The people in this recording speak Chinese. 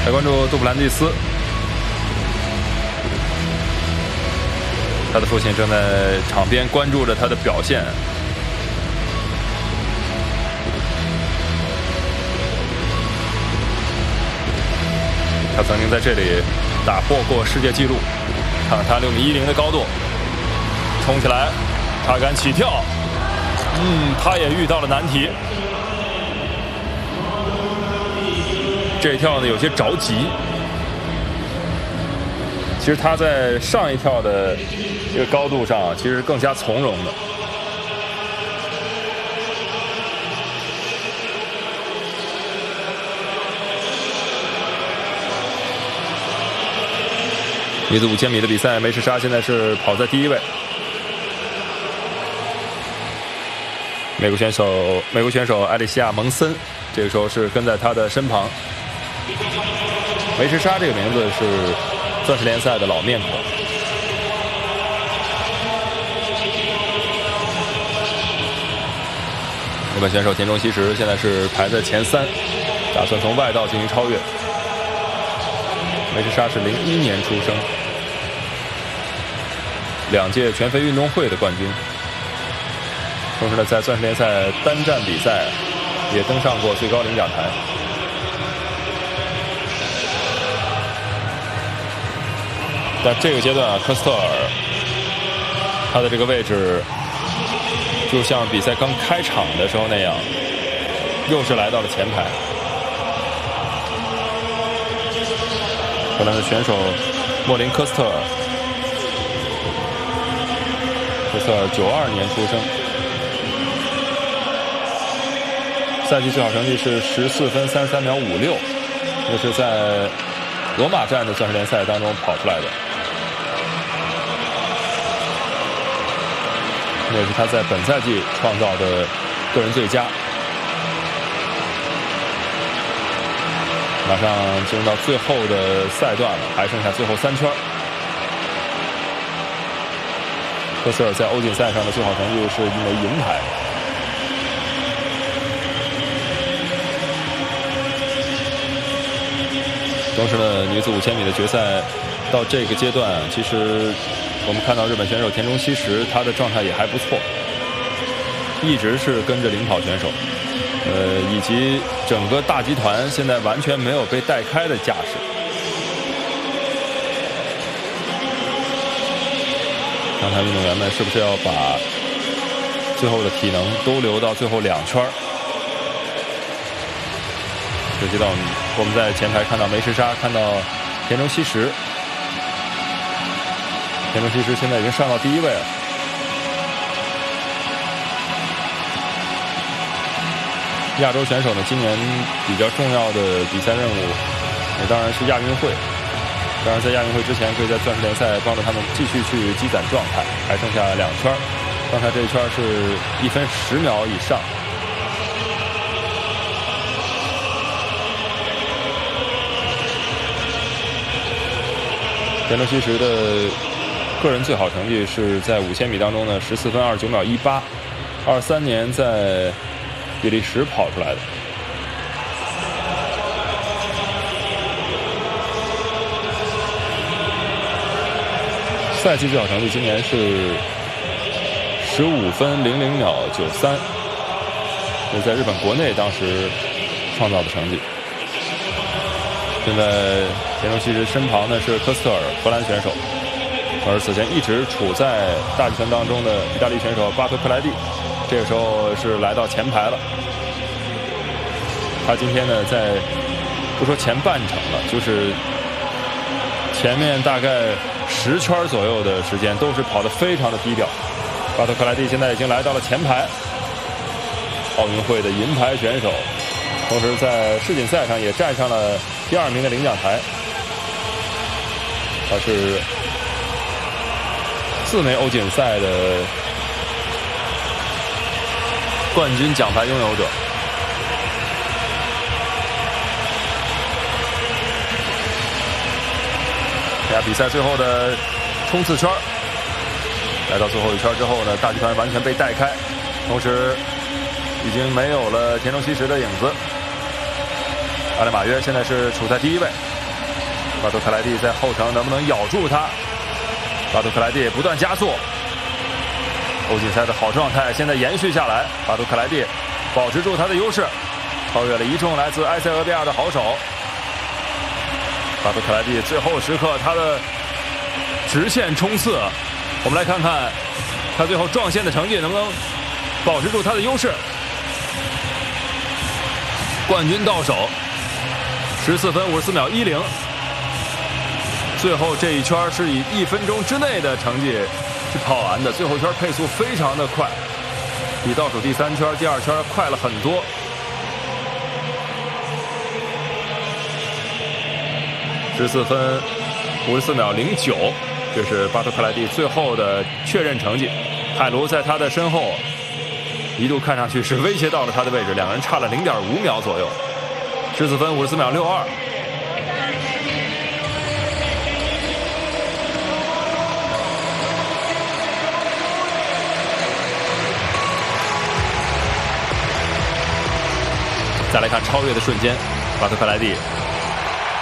来关注杜普兰蒂斯，他的父亲正在场边关注着他的表现。他曾经在这里打破过世界纪录，看看他6.10米的高度，冲起来，他敢起跳，他也遇到了难题。这一跳呢有些着急，其实他在上一跳的这个高度上其实更加从容的。女子5000米的比赛，梅什莎现在是跑在第1位。美国选手艾莉西亚·蒙森这个时候是跟在她的身旁。梅什莎这个名字是钻石联赛的老面孔。日本选手田中希实现在是排在前3，打算从外道进行超越。梅什莎是01年出生，2届全非运动会的冠军，同时呢，在钻石联赛单战比赛也登上过最高领奖台。但这个阶段啊，科斯特尔他的这个位置，就像比赛刚开场的时候那样，又是来到了前排。荷兰的选手莫林科斯特尔，科斯特尔92年出生，赛季最好成绩是14分33秒56，这是在罗马站的钻石联赛当中跑出来的。这也是他在本赛季创造的个人最佳。马上进入到最后的赛段了，还剩下最后3圈。科斯尔在欧锦赛上的最好成绩是一枚银牌。同时呢，女子5000米的决赛到这个阶段，其实我们看到日本选手田中希实，她的状态也还不错，一直是跟着领跑选手，以及整个大集团现在完全没有被带开的架势。看看运动员们是不是要把最后的体能都留到最后2圈。这阶段我们在前排看到梅什莎，看到田中希实。田中希实现在已经上到第1位了。亚洲选手呢，今年比较重要的比赛任务，当然是亚运会。当然，在亚运会之前，可以在钻石联赛帮助他们继续去积攒状态。还剩下2圈，刚才这一圈是1分10秒以上。田中希实的个人最好成绩是在5000米当中呢14分29秒18，23年在比利时跑出来的。赛季最好成绩今年是15分00秒93，这是在日本国内当时创造的成绩。现在田中希实身旁呢是科斯特尔，荷兰选手，而此前一直处在大集团当中的意大利选手巴托克莱蒂，这个时候是来到前排了。他今天呢，在不说前半程了，就是前面大概10圈左右的时间都是跑得非常的低调。巴托克莱蒂现在已经来到了前排，奥运会的银牌选手，同时在世锦赛上也站上了第2名的领奖台。他是4枚欧锦赛的冠军奖牌拥有者。比赛最后的冲刺圈，来到最后1圈之后呢，大集团完全被带开，同时已经没有了田中希实的影子。阿勒马约现在是处在第1位。 巴图克莱蒂在后程能不能咬住他？巴图克莱蒂不断加速，欧锦赛的好状态现在延续下来。巴图克莱蒂保持住他的优势，超越了一众来自埃塞俄比亚的好手。巴图克莱蒂最后时刻他的直线冲刺，我们来看看他最后撞线的成绩能不能保持住他的优势。冠军到手，14分54秒10。最后这一圈是以1分钟之内的成绩去跑完的，最后一圈配速非常的快，比倒数第3圈、第2圈快了很多。14分54秒09，这是巴图克莱蒂最后的确认成绩。海卢在他的身后，一度看上去是威胁到了他的位置，两个人差了0.5秒左右。14分54秒62。再来看超越的瞬间，巴图克莱蒂